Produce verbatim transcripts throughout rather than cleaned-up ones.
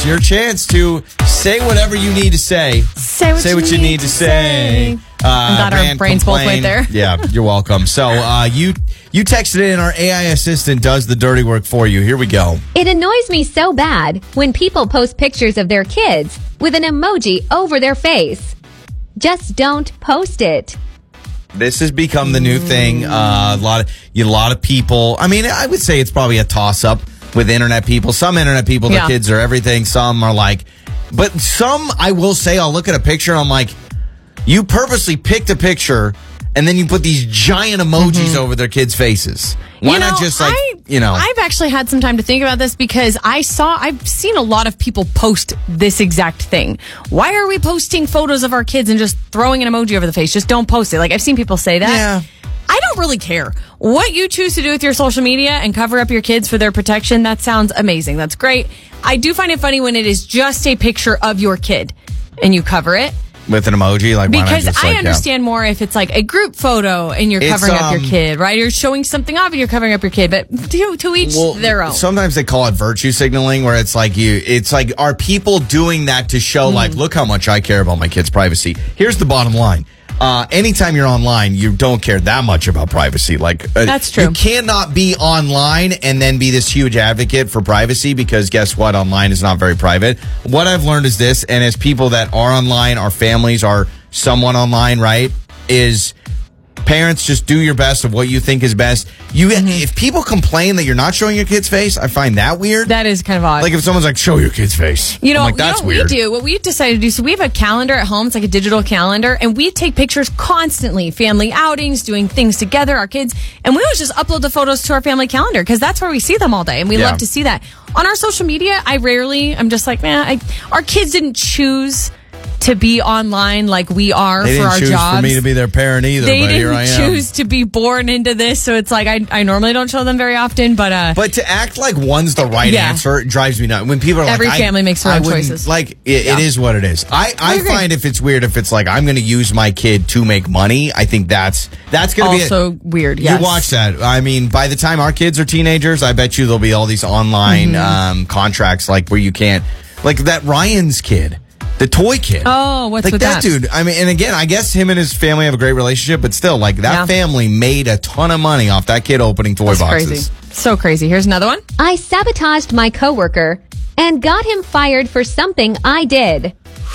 your chance to say whatever you need to say. Say what, say you, what you need, need to say. say. Uh, got our brains complain. both went there. Yeah, you're welcome. So uh, you you texted in, our A I assistant does the dirty work for you. Here we go. It annoys me so bad when people post pictures of their kids with an emoji over their face. Just don't post it. This has become the new thing. Uh, a lot of a lot of people. I mean, I would say it's probably a toss up with internet people. Some internet people, their Yeah. kids are everything. Some are like, but some, I will say, I'll look at a picture and I'm like, you purposely picked a picture and then you put these giant emojis mm-hmm. over their kids' faces. Why you know, not just like, I, you know? I've actually had some time to think about this because I saw, I've seen a lot of people post this exact thing. Why are we posting photos of our kids and just throwing an emoji over the face? Just don't post it. Like, I've seen people say that. Yeah. I don't really care. What you choose to do with your social media and cover up your kids for their protection, that sounds amazing. That's great. I do find it funny when it is just a picture of your kid and you cover it. With an emoji, like, why not because just, I like, understand yeah. more if it's like a group photo and you're It's, covering up um, your kid, right? You're showing something off and you're covering up your kid, but to, to each Well, their own. Sometimes they call it virtue signaling, where it's like you, it's like, are people doing that to show, mm. like, look how much I care about my kids' privacy? Here's the bottom line. Uh, anytime you're online, you don't care that much about privacy. Like, uh, that's true. You cannot be online and then be this huge advocate for privacy, because guess what? Online is not very private. What I've learned is this, and as people that are online, our families are somewhat online, right? Is parents, just do your best of what you think is best. You, mm-hmm. If people complain that you're not showing your kid's face, I find that weird. That is kind of odd. Like if someone's like, show your kid's face. You know, I'm like, that's you know what weird. we do, what we decided to do, so we have a calendar at home. It's like a digital calendar, and we take pictures constantly. Family outings, doing things together, our kids. And we always just upload the photos to our family calendar because that's where we see them all day, and we yeah. love to see that. On our social media, I rarely, I'm just like, man, I, our kids didn't choose to be online like we are they for didn't our choose jobs. for me to be their parent either, they but didn't here I am. choose to be born into this, so it's like I, I normally don't show them very often, but uh, but to act like one's the right yeah. answer drives me nuts. When people are like, every family I, makes their I own wouldn't- choices. Like it, Yeah. it is what it is. I, I, I agree. find if it's weird, if it's like I'm going to use my kid to make money, I think that's that's going to be also it. weird. Yes. You watch that. I mean, by the time our kids are teenagers, I bet you there'll be all these online Mm-hmm. um, contracts, like where you can't, like that Ryan's kid. The toy kid. Oh, what's like with that, that? dude? I mean, and again, I guess him and his family have a great relationship, but still, like that Yeah. family made a ton of money off that kid opening toy That's boxes. crazy. So crazy. Here's another one. I sabotaged my coworker and got him fired for something I did.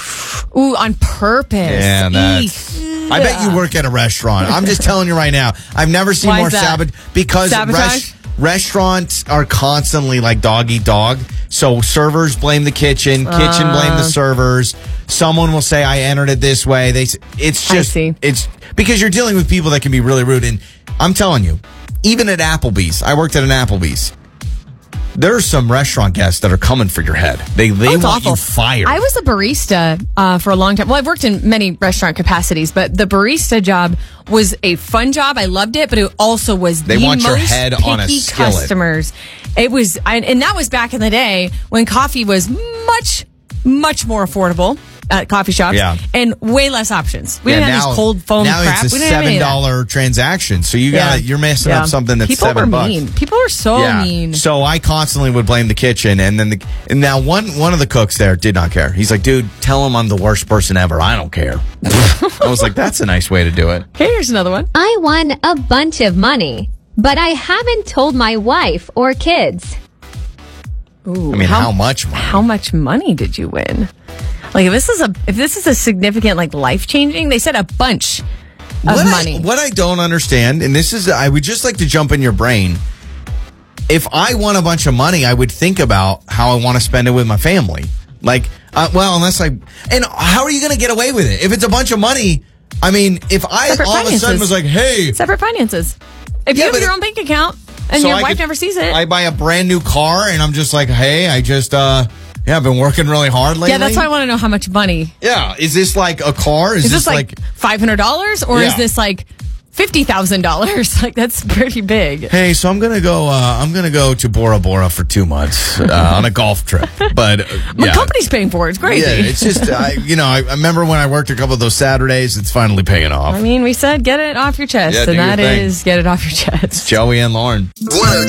Ooh, on purpose. Yeah, that's. Eek. I bet you work at a restaurant. I'm just telling you right now. I've never seen Why more is that? sabotage because Sabotage? res- restaurants are constantly like dog eat dog. So servers blame the kitchen, kitchen Uh. blame the servers. Someone will say, "I entered it this way." They, s- it's I just, see. it's because you're dealing with people that can be really rude. And I'm telling you, even at Applebee's, I worked at an Applebee's. There's some restaurant guests that are coming for your head. They they Oh, it's want awful. you fired. I was a barista uh, for a long time. Well, I've worked in many restaurant capacities, but the barista job was a fun job. I loved it, but it also was They the want most your head picky on a skillet. customers. It was, I, and that was back in the day when coffee was much, much more affordable at coffee shops, Yeah. and way less options. We Yeah, didn't have these cold foam now crap. it's a we didn't have any seven of that. dollar transaction. So you Yeah. got you're messing Yeah. up something that's People seven were bucks. mean. People were so yeah. mean. So I constantly would blame the kitchen, and then the and now one one of the cooks there did not care. He's like, "Dude, tell him I'm the worst person ever. I don't care." I was like, "That's a nice way to do it." Okay, here's another one. I won a bunch of money, but I haven't told my wife or kids. Ooh, I mean, how, much money? How much money did you win? Like if this is a if this is a significant like life changing, they said a bunch of what money. I, what I don't understand, and this is, I would just like to jump in your brain. If I won a bunch of money, I would think about how I want to spend it with my family. Like, uh, well, unless I, and how are you going to get away with it? If it's a bunch of money, I mean, if I Separate all of a sudden finances. was like, hey, Separate finances. If Yeah, you have but your it- own bank account and so your I wife could- never sees it, I buy a brand new car and I'm just like, hey, I just, uh, yeah, I've been working really hard lately. yeah, that's why I want to know how much money. Yeah, is this like a car? Is, Is this like five hundred dollars or Yeah. is this like fifty thousand dollars? Like that's pretty big. Hey, so I'm gonna go. Uh, I'm gonna go to Bora Bora for two months uh, on a golf trip. But uh, My yeah. company's paying for it. It's crazy. Yeah, it's just I, you know. I, I remember when I worked a couple of those Saturdays. It's finally paying off. I mean, we said get it off your chest, Yeah, do and your that thing. is get it off your chest. Joey and Lauren. one oh